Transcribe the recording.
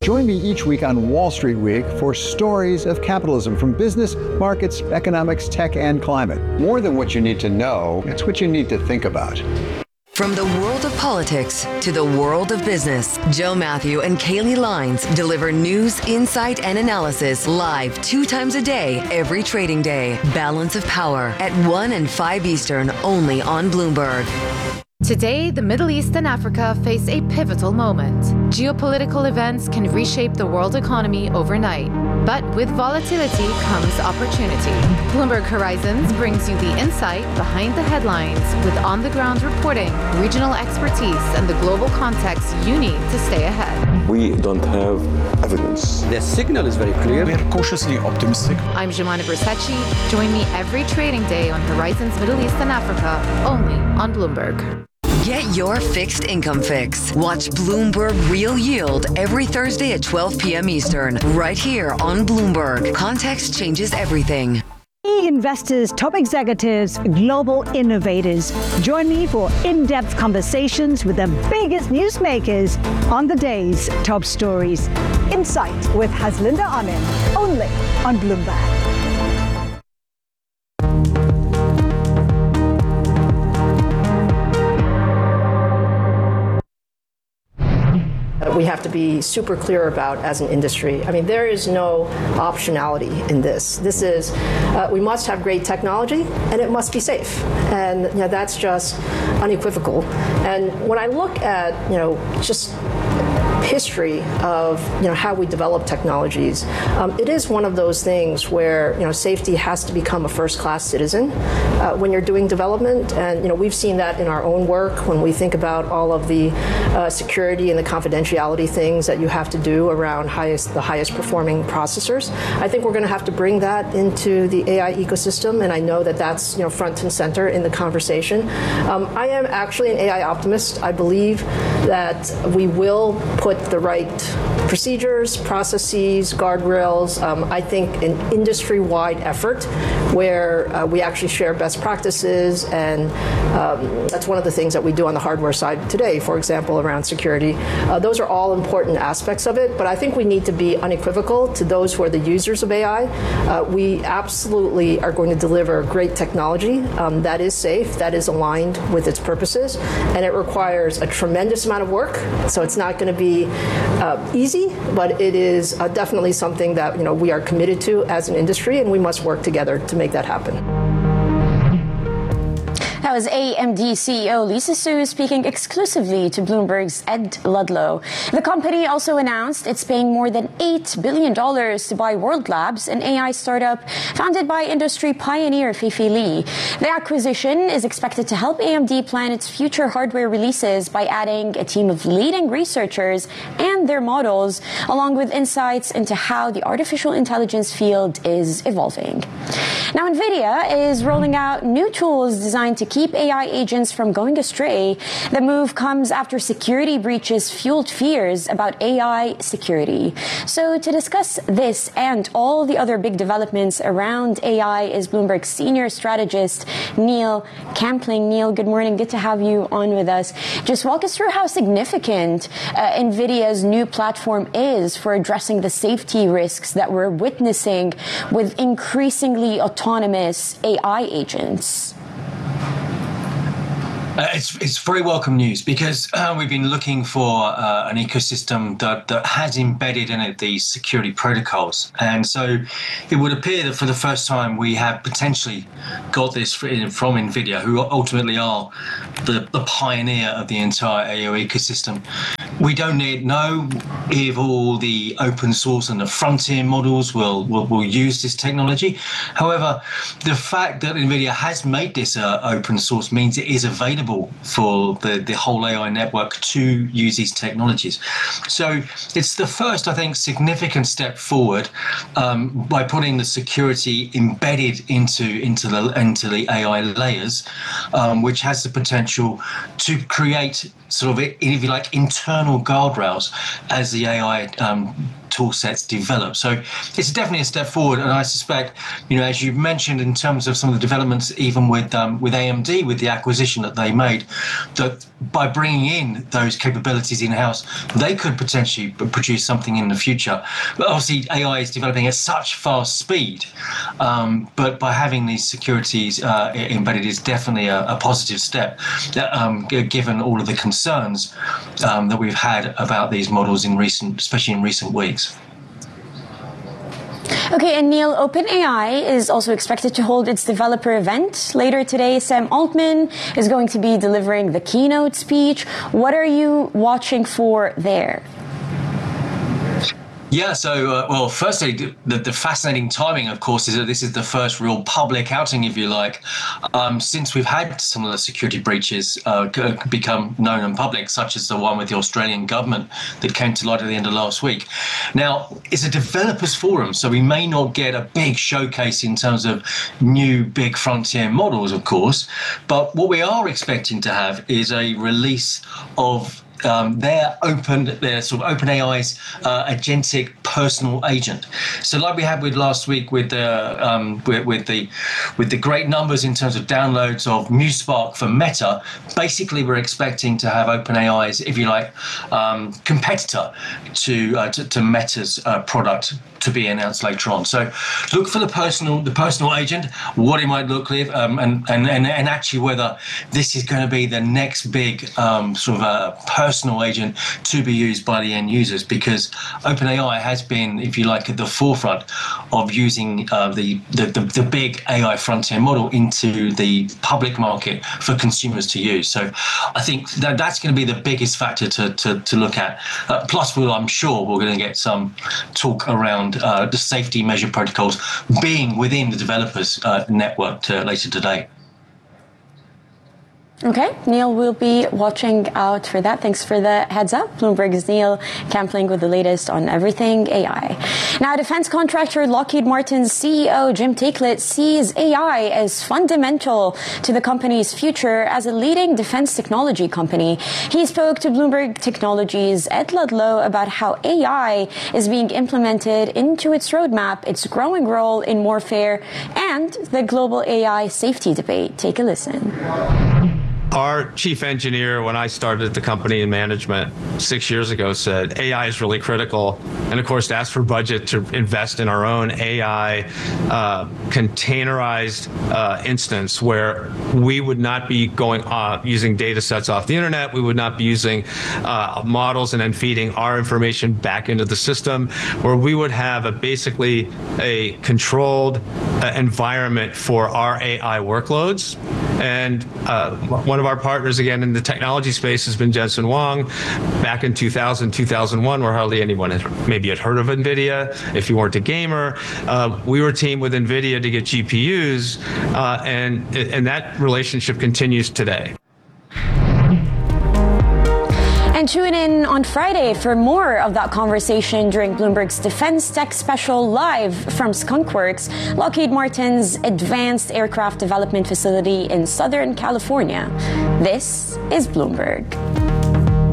Join me each week on Wall Street Week for stories of capitalism from business, markets, economics, tech, and climate. More than what you need to know, it's what you need to think about. From the world of politics to the world of business, Joe Matthew and Kaylee Lines deliver news, insight, and analysis live 2 times a day, every trading day. Balance of Power at 1 and 5 Eastern, only on Bloomberg. Today, the Middle East and Africa face a pivotal moment. Geopolitical events can reshape the world economy overnight. But with volatility comes opportunity. Bloomberg Horizons brings you the insight behind the headlines with on-the-ground reporting, regional expertise, and the global context you need to stay ahead. We don't have evidence. The signal is very clear. We're cautiously optimistic. I'm Jemana Versace. Join me every trading day on Horizons Middle East and Africa, only on Bloomberg. Get your fixed income fix. Watch Bloomberg Real Yield every Thursday at 12 p.m. Eastern, right here on Bloomberg. Context changes everything. Investors, top executives, global innovators. Join me for in-depth conversations with the biggest newsmakers on the day's top stories. Insight with Haslinda Amin, only on Bloomberg. We have to be super clear about as an industry. I mean, there is no optionality in this. This is, we must have great technology and it must be safe. And that's just unequivocal. And when I look at, just history of how we develop technologies, it is one of those things where safety has to become a first-class citizen when you're doing development, and we've seen that in our own work when we think about all of the security and the confidentiality things that you have to do around the highest performing processors. I think we're going to have to bring that into the AI ecosystem, and I know that that's front and center in the conversation. I am actually an AI optimist. I believe that we will put the right procedures, processes, guardrails. I think an industry-wide effort where we actually share best practices, and that's one of the things that we do on the hardware side today, for example, around security. Those are all important aspects of it, but I think we need to be unequivocal to those who are the users of AI. We absolutely are going to deliver great technology that is safe, that is aligned with its purposes, and it requires a tremendous amount of work, so it's not going to be easy, but it is definitely something that we are committed to as an industry, and we must work together to make that happen. That was AMD CEO Lisa Su speaking exclusively to Bloomberg's Ed Ludlow. The company also announced it's paying more than $8 billion to buy World Labs, an AI startup founded by industry pioneer Fei-Fei Li. The acquisition is expected to help AMD plan its future hardware releases by adding a team of leading researchers and their models, along with insights into how the artificial intelligence field is evolving. Now, NVIDIA is rolling out new tools designed to keep AI agents from going astray. The move comes after security breaches fueled fears about AI security. So to discuss this and all the other big developments around AI is Bloomberg senior strategist Neil Campling. Neil, good morning. Good to have you on with us. Just walk us through how significant NVIDIA's new platform is for addressing the safety risks that we're witnessing with increasingly autonomous AI agents. It's very welcome news because we've been looking for an ecosystem that has embedded in it these security protocols. And so it would appear that for the first time we have potentially got this from NVIDIA, who ultimately are the pioneer of the entire AI ecosystem. We don't know if all the open source and the frontier models will use this technology. However, the fact that NVIDIA has made this open source means it is available for the whole AI network to use these technologies. So it's the first, I think, significant step forward by putting the security embedded into the AI layers, which has the potential to create sort of, if you like, internal guardrails as the AI tool sets developed. So it's definitely a step forward. And I suspect, as you mentioned, in terms of some of the developments, even with AMD, with the acquisition that they made, that by bringing in those capabilities in-house, they could potentially produce something in the future. But obviously, AI is developing at such fast speed. But by having these securities embedded is definitely a positive step, given all of the concerns that we've had about these models especially in recent weeks. Okay, and Neil, OpenAI is also expected to hold its developer event later today. Sam Altman is going to be delivering the keynote speech. What are you watching for there? Yeah, so, firstly, the fascinating timing, of course, is that this is the first real public outing, if you like, since we've had some of the security breaches become known and public, such as the one with the Australian government that came to light at the end of last week. Now, it's a developers forum, so we may not get a big showcase in terms of new big frontier models, of course, but what we are expecting to have is a release of their sort of OpenAI's agentic personal agent. So, like we had with last week with the great numbers in terms of downloads of MuseSpark for Meta, basically we're expecting to have OpenAI's, if you like, competitor to Meta's product to be announced later on. So look for the personal agent, what it might look like, and actually whether this is going to be the next big sort of personal agent to be used by the end users, because OpenAI has been, if you like, at the forefront of using the big AI frontier model into the public market for consumers to use. So I think that's going to be the biggest factor to look at. Plus, I'm sure we're going to get some talk around the safety measure protocols being within the developers network later today. Okay, Neil, we'll be watching out for that. Thanks for the heads up. Bloomberg's Neil Campling with the latest on everything AI. Now, defense contractor Lockheed Martin's CEO Jim Taiclet sees AI as fundamental to the company's future as a leading defense technology company. He spoke to Bloomberg Technology's Ed Ludlow about how AI is being implemented into its roadmap, its growing role in warfare, and the global AI safety debate. Take a listen. Our chief engineer, when I started the company in management 6 years ago, said AI is really critical. And of course, asked for budget to invest in our own AI containerized instance where we would not be going using data sets off the internet. We would not be using models and then feeding our information back into the system, where we would have basically a controlled environment for our AI workloads. And one of our partners, again, in the technology space has been Jensen Huang. Back in 2000, 2001, where hardly anyone had heard of NVIDIA. If you weren't a gamer, we were teamed with NVIDIA to get GPUs, and that relationship continues today. And tune in on Friday for more of that conversation during Bloomberg's Defense Tech Special live from Skunk Works, Lockheed Martin's advanced aircraft development facility in Southern California. This is Bloomberg.